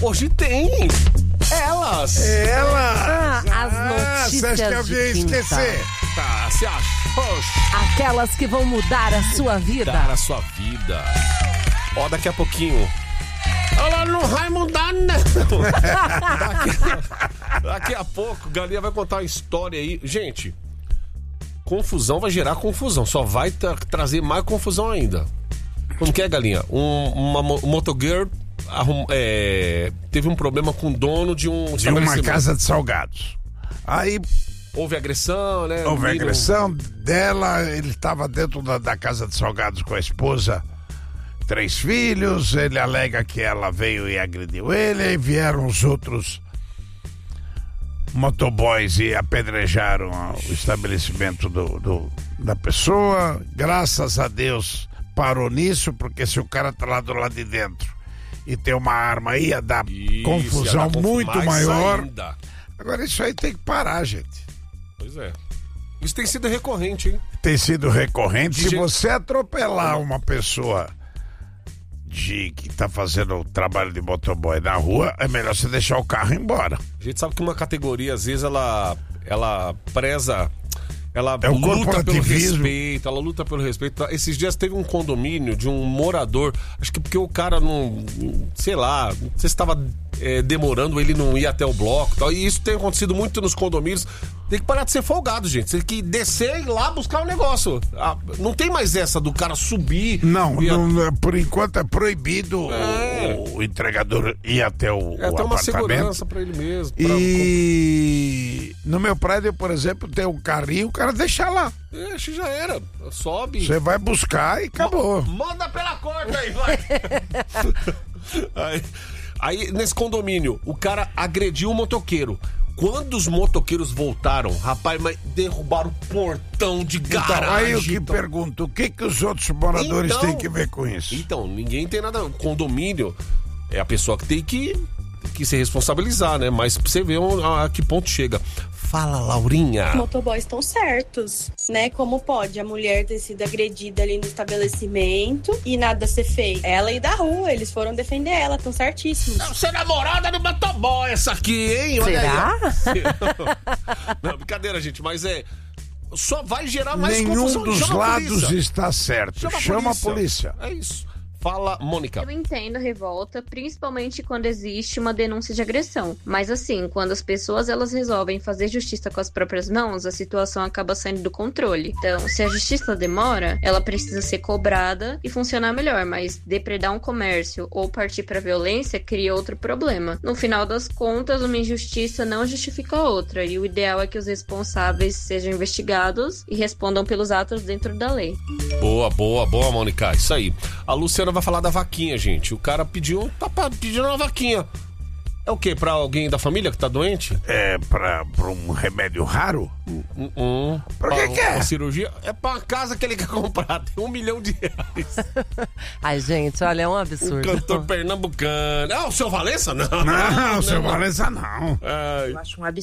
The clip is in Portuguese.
Hoje tem. Elas. As notícias você acha que eu ia esquecer? Tá, você acha? Oxe. Aquelas que vão mudar a sua vida. Mudar a sua vida. Ó, daqui a pouquinho. Ela não vai mudar, não. Daqui a pouco, Galinha vai contar uma história aí. Gente, confusão vai gerar confusão. Só vai trazer mais confusão ainda. Como que é, Galinha? Uma motogirl teve um problema com o dono de uma casa de salgados. Aí houve agressão, né? houve agressão dela. Ele estava dentro da casa de salgados com a esposa, 3 filhos. Ele alega que ela veio e agrediu ele. Aí vieram os outros motoboys e apedrejaram o estabelecimento da pessoa. Graças a Deus parou nisso, porque se o cara tá lá do lado de dentro e tem uma arma, ia dar confusão muito maior. Ainda. Agora isso aí tem que parar, gente. Pois é. Isso tem sido recorrente, hein? Tem sido recorrente. Se você atropelar uma pessoa que tá fazendo o trabalho de motoboy na rua, é melhor você deixar o carro embora. A gente sabe que uma categoria, às vezes, ela preza... Ela é luta pelo respeito, ela luta pelo respeito. Esses dias teve um condomínio de um morador, acho que porque o cara não, sei lá, não sei se estava demorando, ele não ia até o bloco e tal. E isso tem acontecido muito nos condomínios. Tem que parar de ser folgado, gente. Tem que descer e ir lá buscar o negócio. Não tem mais essa do cara subir. Não, por enquanto é proibido o entregador ir até o apartamento. Tem uma segurança pra ele mesmo. E no meu prédio, por exemplo, tem um carrinho, o cara deixa lá. Deixa, já era. Sobe. Você vai buscar e acabou. Manda pela corda aí, vai. Aí, nesse condomínio, o cara agrediu o motoqueiro. Quando os motoqueiros voltaram, rapaz, mas derrubaram o portão de garagem. Então, aí eu que pergunto, o que os outros moradores têm que ver com isso? Então, ninguém tem nada. O condomínio é a pessoa que tem que se responsabilizar, né? Mas pra você ver a que ponto chega. Fala, Laurinha. Os motoboys estão certos, né? Como pode a mulher ter sido agredida ali no estabelecimento e nada ser feito? Ela e da rua, eles foram defender ela, estão certíssimos. Você é namorada do motoboy essa aqui, hein? Olha será? Aí. Não, brincadeira, gente, mas só vai gerar mais confusão. Nenhum dos lados está certo. Chama a polícia. É isso. Fala, Mônica. Eu entendo a revolta, principalmente quando existe uma denúncia de agressão. Mas assim, quando as pessoas elas resolvem fazer justiça com as próprias mãos, a situação acaba saindo do controle. Então, se a justiça demora, ela precisa ser cobrada e funcionar melhor. Mas depredar um comércio ou partir para violência cria outro problema. No final das contas, uma injustiça não justifica a outra. E o ideal é que os responsáveis sejam investigados e respondam pelos atos dentro da lei. Boa, Mônica. Isso aí. A Luciana vai falar da vaquinha, gente. O cara tá pedindo uma vaquinha. É o quê? Pra alguém da família que tá doente? É pra um remédio raro? Pra que é? Uma cirurgia? É pra uma casa que ele quer comprar. Tem R$1 milhão. Ai, gente, olha, é um absurdo. Um cantor pernambucano. O seu Valença? Não. Não, o seu Valença não. Eu acho um absurdo.